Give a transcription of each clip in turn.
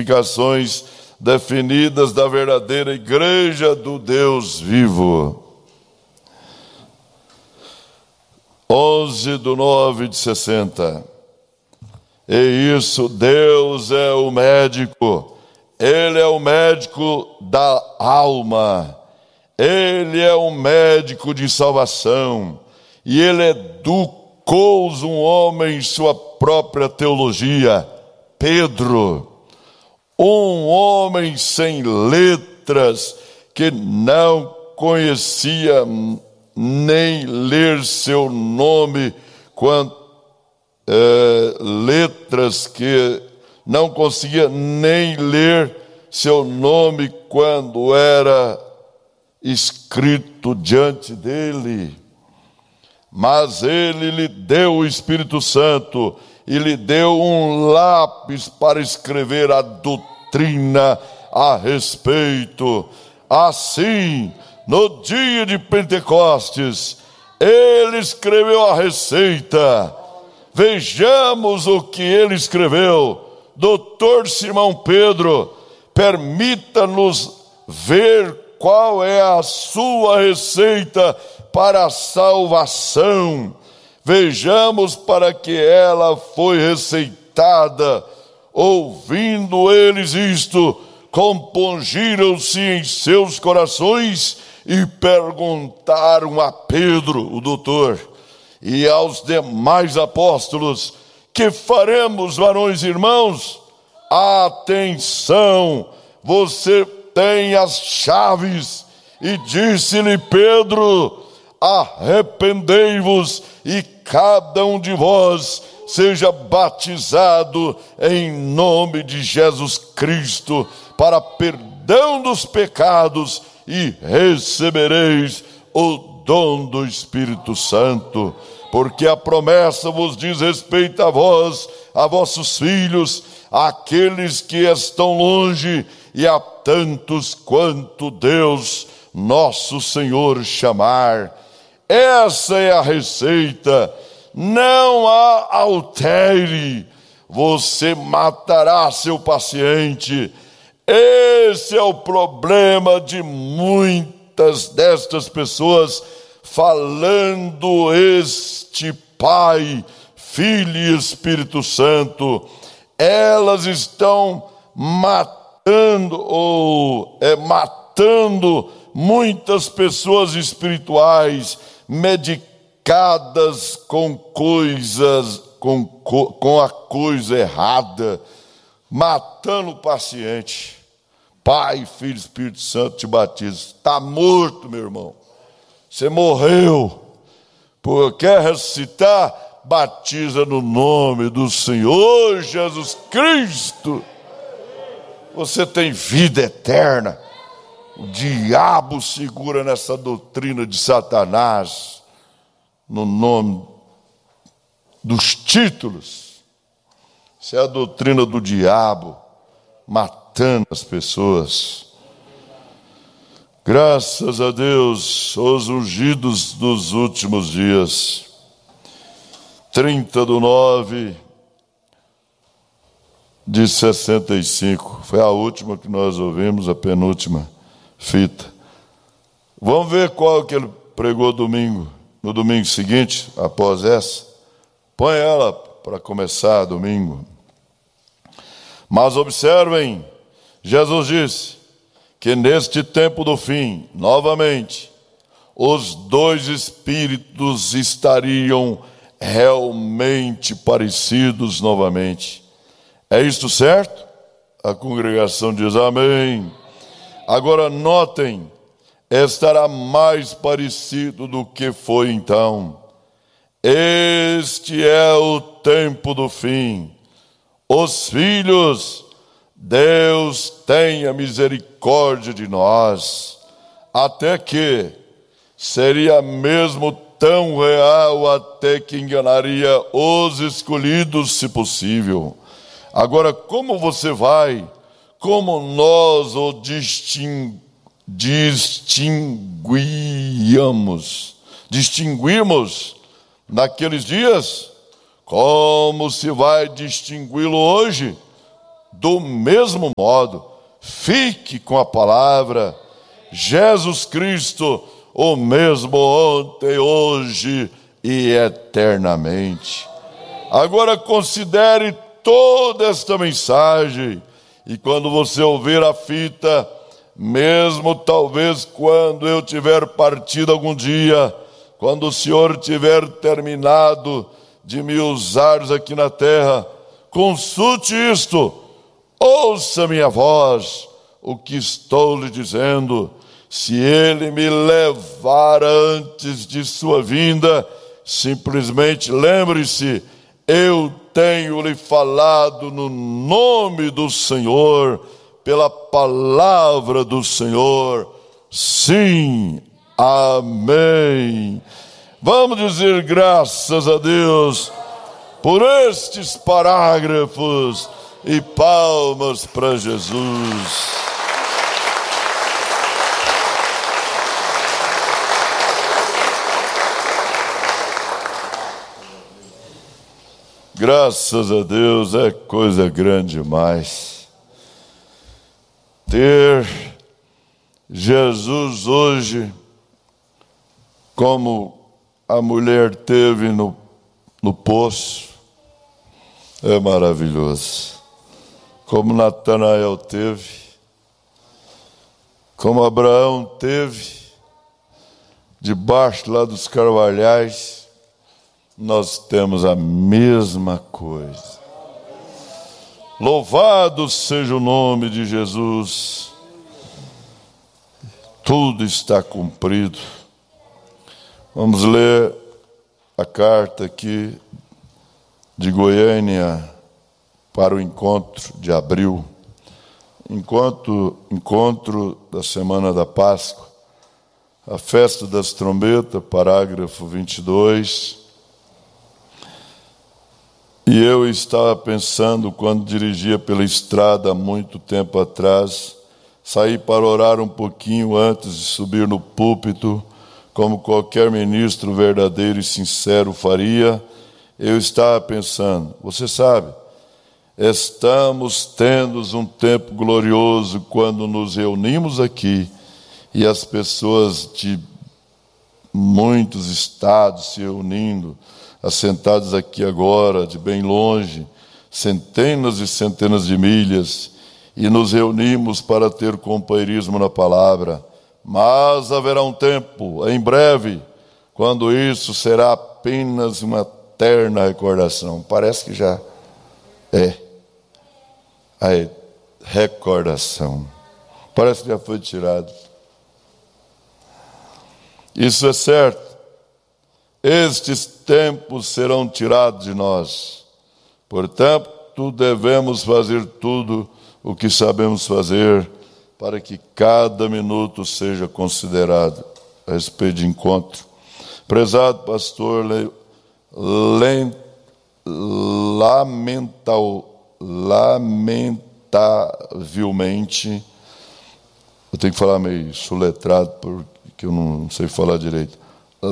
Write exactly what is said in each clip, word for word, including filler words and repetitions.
tipificações definidas da verdadeira igreja do Deus vivo. onze de nove de sessenta. E isso, Deus é o médico, Ele é o médico da alma, Ele é o médico de salvação, e Ele educou um homem em sua própria teologia, Pedro, um homem sem letras, que não conhecia nem ler seu nome, quando, é, letras que não conseguia nem ler seu nome quando era escrito diante dele. Mas ele lhe deu o Espírito Santo e lhe deu um lápis para escrever a doutrina a respeito. Assim, no dia de Pentecostes, ele escreveu a receita. Vejamos o que ele escreveu. Doutor Simão Pedro, permita-nos ver qual é a sua receita para a salvação. Vejamos para que ela foi receitada. Ouvindo eles isto, compungiram-se em seus corações e perguntaram a Pedro, o doutor, e aos demais apóstolos: que faremos, varões e irmãos? Atenção, você tem as chaves. E disse-lhe Pedro: arrependei-vos e cada um de vós seja batizado em nome de Jesus Cristo para perdão dos pecados, e recebereis o dom do Espírito Santo, porque a promessa vos diz respeito a vós, a vossos filhos, àqueles que estão longe, e a tantos quanto Deus nosso Senhor chamar. Essa é a receita. Não a altere. Você matará seu paciente. Esse é o problema de muitas destas pessoas, falando este Pai, Filho e Espírito Santo. Elas estão matando ou é, matando muitas pessoas espirituais, medicadas com coisas, com, com a coisa errada, matando o paciente. Pai, Filho e Espírito Santo te batiza. Está morto, meu irmão. Você morreu. Por quer ressuscitar? Batiza no nome do Senhor Jesus Cristo. Você tem vida eterna. O diabo segura nessa doutrina de Satanás, no nome dos títulos. Isso é a doutrina do diabo, matando as pessoas. Graças a Deus, os ungidos dos últimos dias. trinta do nove de sessenta e cinco. Foi a última que nós ouvimos, a penúltima fita. Vamos ver qual que ele pregou domingo, no domingo seguinte, após essa. Põe ela para começar domingo. Mas observem, Jesus disse que neste tempo do fim, novamente, os dois espíritos estariam realmente parecidos novamente. É isto certo? A congregação diz amém. Agora notem, estará mais parecido do que foi então. Este é o tempo do fim. Os filhos, Deus tenha misericórdia de nós, até que seria mesmo tão real até que enganaria os escolhidos, se possível. Agora, como você vai, como nós o disting, distinguíamos, distinguimos naqueles dias, como se vai distingui-lo hoje? Do mesmo modo, fique com a palavra. Jesus Cristo, o mesmo ontem, hoje e eternamente. Agora considere toda esta mensagem, e quando você ouvir a fita, mesmo talvez quando eu tiver partido algum dia, quando o Senhor tiver terminado de me usar aqui na terra, consulte isto, ouça minha voz, o que estou lhe dizendo. Se Ele me levar antes de sua vinda, simplesmente lembre-se, eu tenho lhe falado no nome do Senhor, pela palavra do Senhor. Sim, amém. Vamos dizer graças a Deus por estes parágrafos e palmas para Jesus. Graças a Deus, é coisa grande demais ter Jesus hoje, como a mulher teve no, no poço, é maravilhoso. Como Natanael teve, como Abraão teve, debaixo lá dos carvalhais, nós temos a mesma coisa. Louvado seja o nome de Jesus. Tudo está cumprido. Vamos ler a carta aqui de Goiânia para o encontro de abril. Encontro, encontro da Semana da Páscoa, a festa das trombetas, parágrafo vinte e dois. E eu estava pensando, quando dirigia pela estrada há muito tempo atrás, saí para orar um pouquinho antes de subir no púlpito, como qualquer ministro verdadeiro e sincero faria. Eu estava pensando, você sabe, estamos tendo um tempo glorioso quando nos reunimos aqui e as pessoas de muitos estados se reunindo, assentados aqui agora, de bem longe, centenas e centenas de milhas, e nos reunimos para ter companheirismo na palavra. Mas haverá um tempo, em breve, quando isso será apenas uma eterna recordação. Parece que já é a recordação. Parece que já foi tirado. Isso é certo. Estes tempos serão tirados de nós. Portanto, devemos fazer tudo o que sabemos fazer para que cada minuto seja considerado a respeito de encontro. Prezado pastor, lamental, lamentavelmente, eu tenho que falar meio soletrado porque eu não sei falar direito.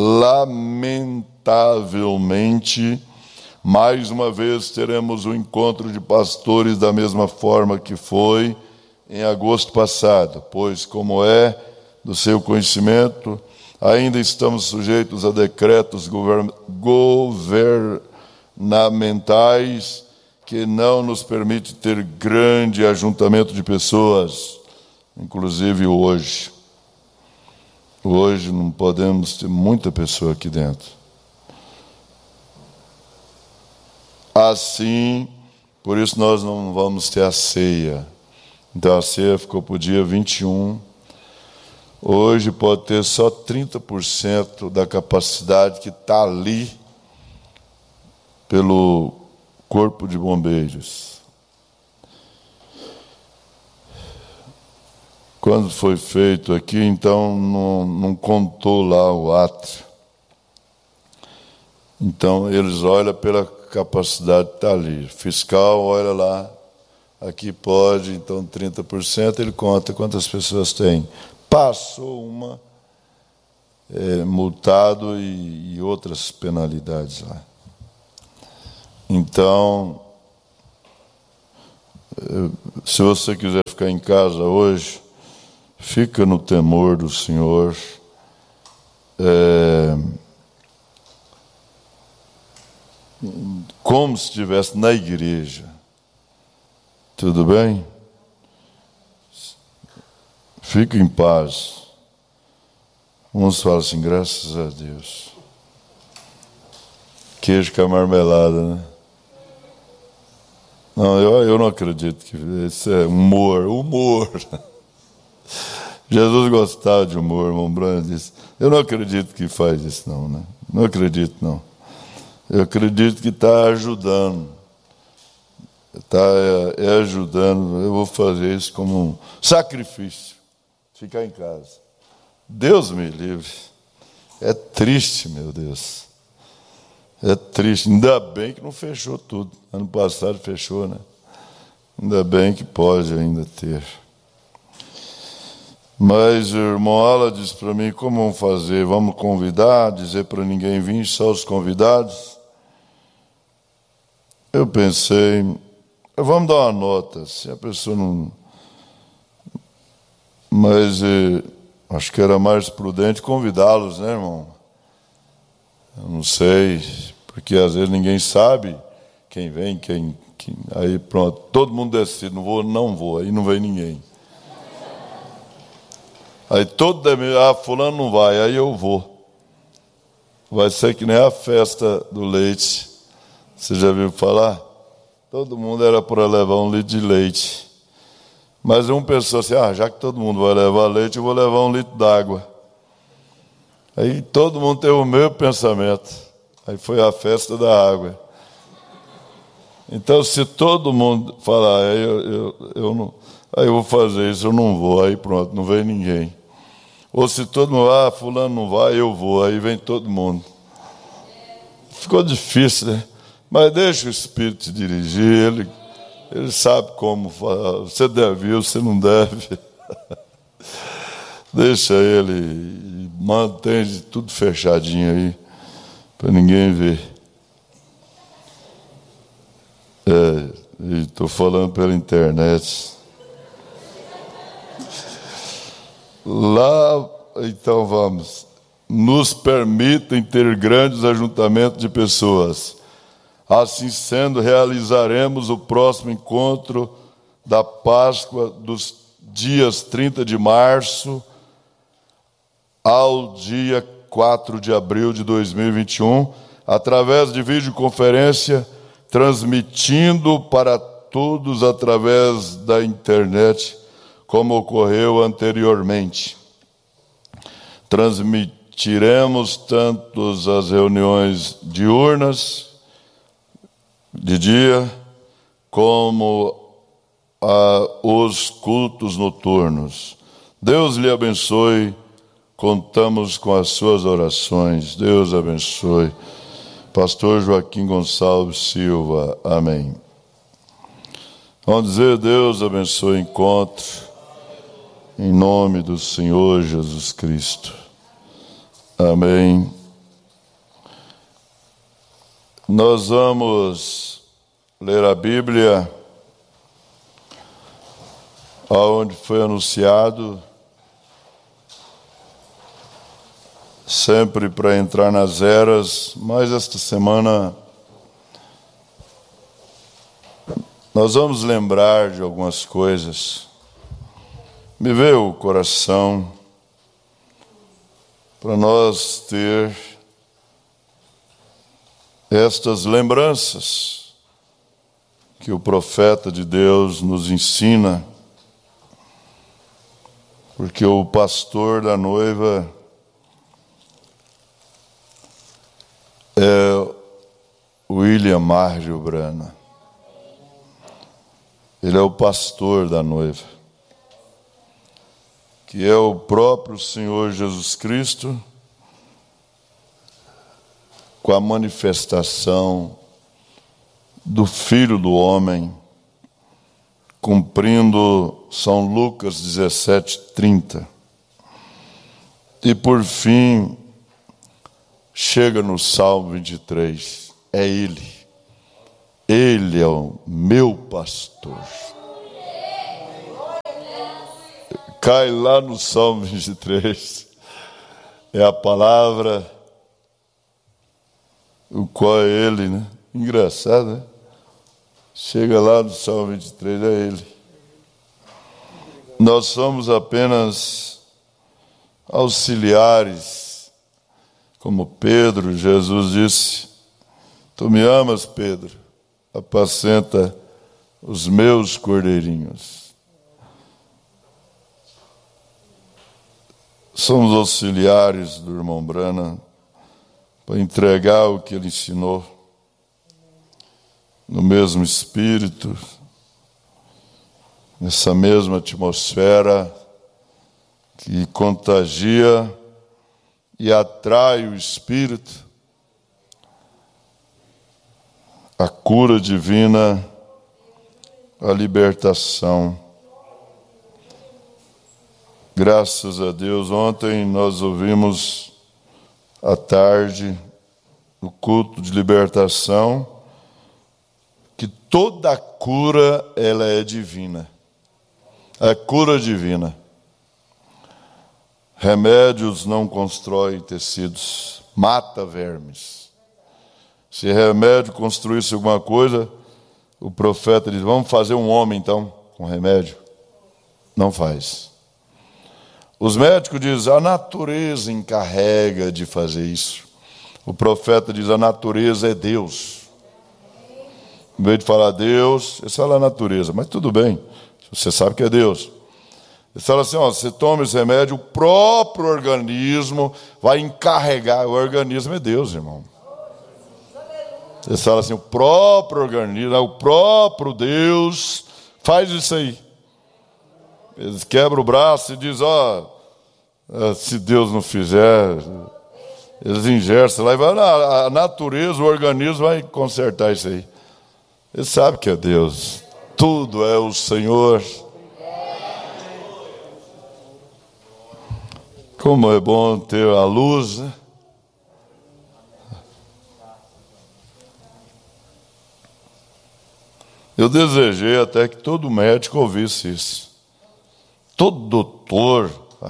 Lamentavelmente, mais uma vez teremos um encontro de pastores da mesma forma que foi em agosto passado, pois, como é do seu conhecimento, ainda estamos sujeitos a decretos govern- governamentais que não nos permitem ter grande ajuntamento de pessoas, inclusive hoje. Hoje não podemos ter muita pessoa aqui dentro. Assim, por isso nós não vamos ter a ceia. Então a ceia ficou para o dia vinte e um. Hoje pode ter só trinta por cento da capacidade que está ali pelo Corpo de Bombeiros. Quando foi feito aqui, então não, não contou lá o átrio. Então eles olham pela capacidade que está ali. Fiscal olha lá, aqui pode, então trinta por cento, ele conta quantas pessoas tem. Passou uma, é, multado e, e outras penalidades lá. Então, Se você quiser ficar em casa hoje, fica no temor do Senhor. É, como se estivesse na igreja. Tudo bem? Fique em paz. Uns falam assim, graças a Deus. Queijo com a marmelada, né? Não, eu, eu não acredito que isso é humor, humor. Jesus gostava de humor, irmão Branco disse. Eu não acredito que faz isso não, né? Não acredito não. Eu acredito que está ajudando. Está é, é ajudando. Eu vou fazer isso como um sacrifício. Ficar em casa. Deus me livre. É triste, meu Deus. É triste. Ainda bem que não fechou tudo. Ano passado fechou, né? Ainda bem que pode ainda ter. Mas o irmão Ala disse para mim, como vamos fazer? Vamos convidar, dizer para ninguém vir, só os convidados? Eu pensei, vamos dar uma nota, se a pessoa não... Mas eh, acho que era mais prudente convidá-los, né, irmão? Eu não sei, porque às vezes ninguém sabe quem vem, quem... quem... Aí pronto, todo mundo decide, não vou, não vou, aí não vem ninguém. Aí todo mundo, ah, fulano não vai, aí eu vou. Vai ser que nem a festa do leite. Você já viu falar? Todo mundo era para levar um litro de leite. Mas um pensou assim, ah, já que todo mundo vai levar leite, eu vou levar um litro d'água. Aí todo mundo teve o mesmo pensamento. Aí foi a festa da água. Então, se todo mundo falar, eu, eu, eu não, aí eu vou fazer isso, eu não vou, aí pronto, não vem ninguém. Ou se todo mundo, ah, fulano não vai, eu vou, aí vem todo mundo. Ficou difícil, né? Mas deixa o Espírito te dirigir, ele, ele sabe como falar. Você deve ir, você não deve. Deixa ele e mantém tudo fechadinho aí, para ninguém ver. É, estou falando pela internet. Lá, então vamos. Nos permitem ter grandes ajuntamentos de pessoas. Assim sendo, realizaremos o próximo encontro da Páscoa dos dias trinta de março ao dia quatro de abril de dois mil e vinte e um, através de videoconferência, transmitindo para todos através da internet, como ocorreu anteriormente. Transmitiremos tanto as reuniões diurnas, de dia, como ah, os cultos noturnos. Deus lhe abençoe, contamos com as suas orações. Deus abençoe. Pastor Joaquim Gonçalves Silva, amém. Vamos dizer, Deus abençoe o encontro, em nome do Senhor Jesus Cristo. Amém. Nós vamos ler a Bíblia, aonde foi anunciado, sempre para entrar nas eras, mas esta semana nós vamos lembrar de algumas coisas. Me veio o coração para nós ter estas lembranças que o profeta de Deus nos ensina, porque o pastor da noiva é William Margio Brana. Ele é o pastor da noiva, que é o próprio Senhor Jesus Cristo, com a manifestação do Filho do Homem, cumprindo São Lucas dezessete, trinta. E por fim, chega no Salmo vinte e três, é Ele. Ele é o meu pastor. cai lá no Salmo vinte e três. É a palavra, o qual é ele, né? Engraçado, né? Chega lá no Salmo vinte e três, é ele. Nós somos apenas auxiliares, como Pedro. Jesus disse: tu me amas, Pedro, apacenta os meus cordeirinhos. Somos auxiliares do irmão Branham para entregar o que ele ensinou no mesmo espírito, nessa mesma atmosfera que contagia e atrai o espírito, a cura divina, a libertação. Graças a Deus, ontem nós ouvimos à tarde, no culto de libertação, que toda cura ela é divina. É cura divina. Remédios não constroem tecidos, mata vermes. Se remédio construísse alguma coisa, o profeta diz: vamos fazer um homem então com remédio. Não faz. Os médicos dizem: a natureza encarrega de fazer isso. O profeta diz: a natureza é Deus. Em vez de falar Deus, ele fala a natureza. Mas tudo bem, você sabe que é Deus. Ele fala assim: ó, você toma esse remédio, o próprio organismo vai encarregar. O organismo é Deus, irmão. Ele fala assim: o próprio organismo, o próprio Deus faz isso aí. Eles quebram o braço e dizem: ó, se Deus não fizer, eles ingerem lá e vai, a natureza, o organismo vai consertar isso aí. Ele sabe que é Deus. Tudo é o Senhor. Como é bom ter a luz, né? Eu desejei até que todo médico ouvisse isso. Todo doutor.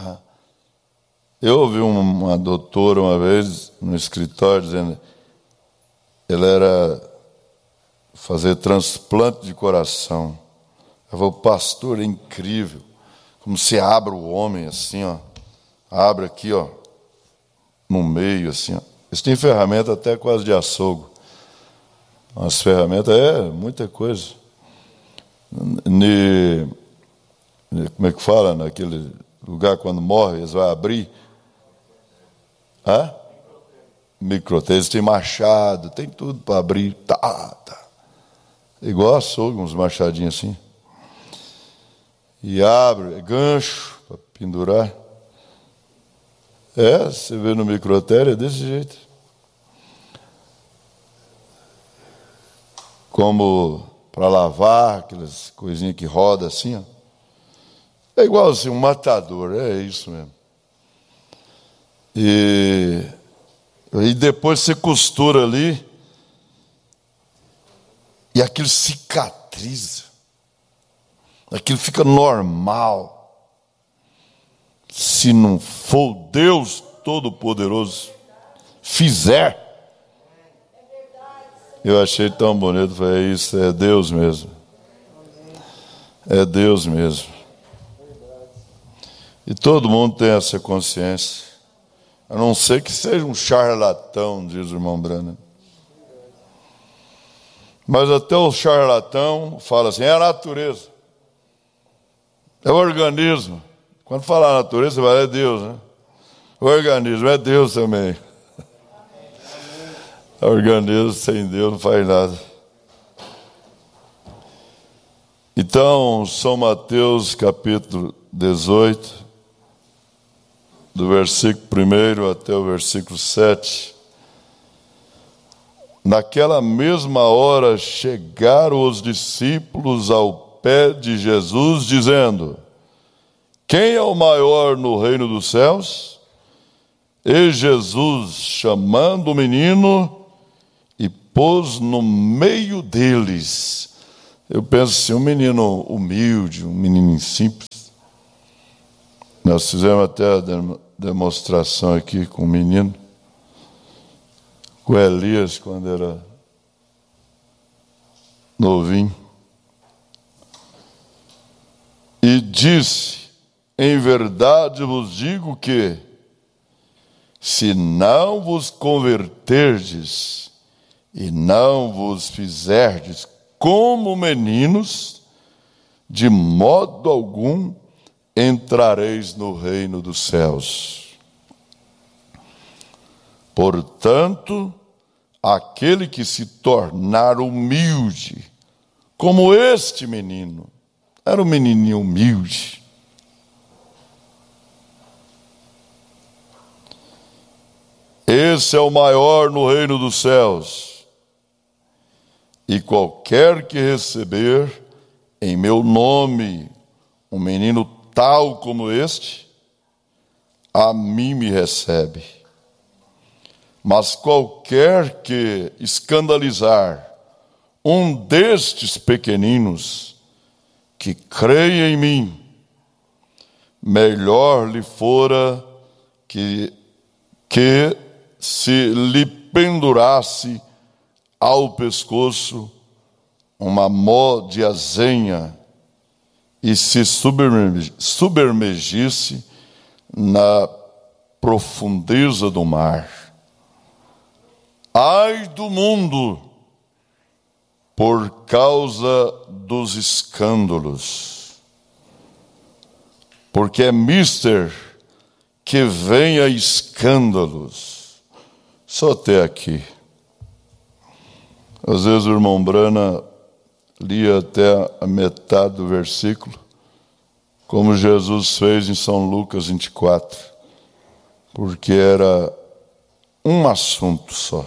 Eu ouvi uma doutora uma vez no escritório dizendo, ela era fazer transplante de coração. Ela falou: pastor, é incrível como se abre o homem assim, ó. Abre aqui, ó, no meio, assim, ó. Eles têm ferramenta até quase de açougue. As ferramentas, é, muita coisa. Ne, como é que fala naquele lugar quando morre, eles vão abrir? Hã? Microtese. Eles têm machado, tem tudo para abrir. Tá, tá. Igual açougue, uns machadinhos assim. E abre, é gancho para pendurar. É, você vê no microtério, é desse jeito. Como para lavar, aquelas coisinhas que rodam assim, ó. É igual assim, um matador, é isso mesmo. E, e depois você costura ali, e aquilo cicatriza. Aquilo fica normal. Se não for Deus Todo-Poderoso fizer. Eu achei tão bonito, falei: isso é Deus mesmo. É Deus mesmo. E todo mundo tem essa consciência. A não ser que seja um charlatão, diz o irmão Branham. Mas até o charlatão fala assim: é a natureza. É o organismo. Quando falar natureza, você vai: é Deus, né? O organismo é Deus também. O organismo sem Deus não faz nada. Então, São Mateus capítulo dezoito, do versículo primeiro até o versículo sete. Naquela mesma hora chegaram os discípulos ao pé de Jesus, dizendo: quem é o maior no reino dos céus? E Jesus, chamando o menino, e pôs no meio deles. Eu penso assim, um menino humilde, um menino simples. Nós fizemos até a demonstração aqui com o menino, com o Elias, quando era novinho. E disse: em verdade vos digo que, se não vos converterdes e não vos fizerdes como meninos, de modo algum entrareis no reino dos céus. Portanto, aquele que se tornar humilde, como este menino, era um menininho humilde, esse é o maior no reino dos céus. E qualquer que receber em meu nome um menino tal como este, a mim me recebe. Mas qualquer que escandalizar um destes pequeninos que creia em mim, melhor lhe fora que, que se lhe pendurasse ao pescoço uma mó de azenha e se submergisse na profundeza do mar. Ai do mundo por causa dos escândalos, porque é mister que venha escândalos. Só até aqui. Às vezes o irmão Brana lia até a metade do versículo, como Jesus fez em São Lucas vinte e quatro, porque era um assunto só.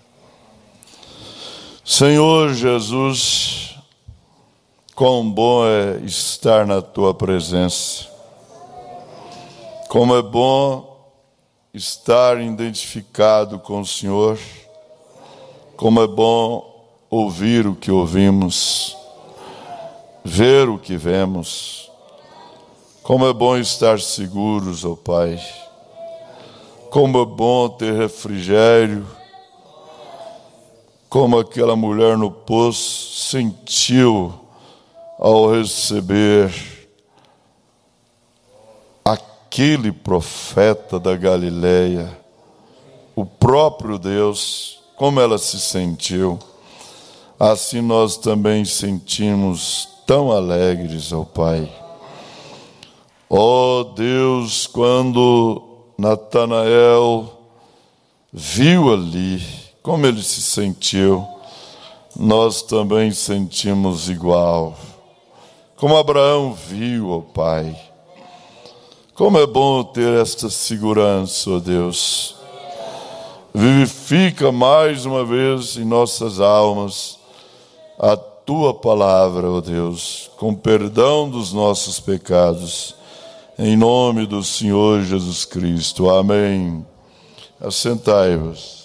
Senhor Jesus, quão bom é estar na Tua presença. Como é bom estar identificado com o Senhor. Como é bom ouvir o que ouvimos, ver o que vemos. Como é bom estar seguros, ó Pai. Como é bom ter refrigério. Como aquela mulher no poço sentiu ao receber aquele profeta da Galileia, o próprio Deus, como ela se sentiu. Assim nós também sentimos tão alegres, ó Pai. Ó Deus, quando Natanael viu ali, como ele se sentiu, nós também sentimos igual. Como Abraão viu, ó Pai. Como é bom ter esta segurança, ó Deus. Vivifica mais uma vez em nossas almas a Tua palavra, ó Deus, com perdão dos nossos pecados. Em nome do Senhor Jesus Cristo. Amém. Assentai-vos.